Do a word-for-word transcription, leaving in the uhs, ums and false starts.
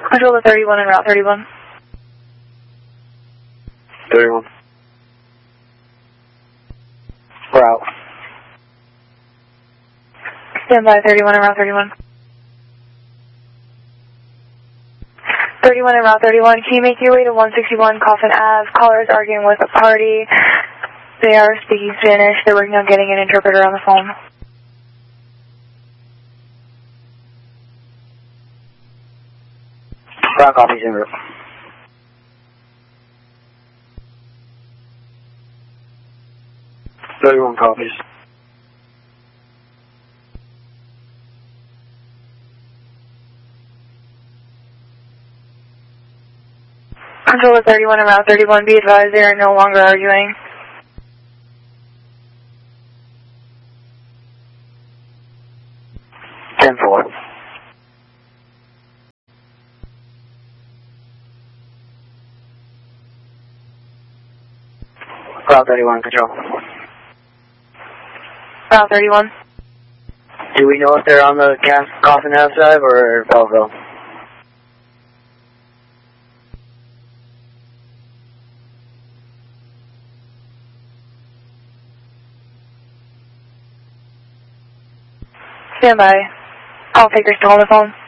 Control the thirty-one and Route thirty-one. thirty-one. Route. Stand by thirty-one and Route thirty-one. thirty-one and Route thirty-one, can you make your way to one sixty-one Coffin Avenue? Caller is arguing with a party. They are speaking Spanish. They're working on getting an interpreter on the phone. Route copies en route. thirty-one copies. Control the thirty-one and Route thirty-one, be advised they are no longer arguing. ten four. Route thirty-one, control. Route thirty-one. Do we know if they're on the Coffin Ave side or Belleville? Stand by. Call taker still on the phone.